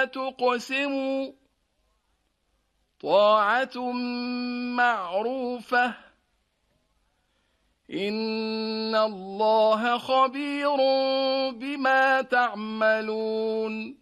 تقسموا طاعة معروفة إن الله خبير بما تعملون